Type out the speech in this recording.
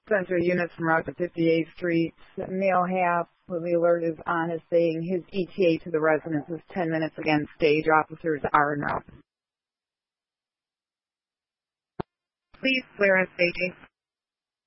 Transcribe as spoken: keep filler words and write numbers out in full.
Central units from Route to fifty-eighth Street. Male half, when the alert is on, is saying his E T A to the residence is ten minutes against stage. Officers are en route. Please clear on stage eight.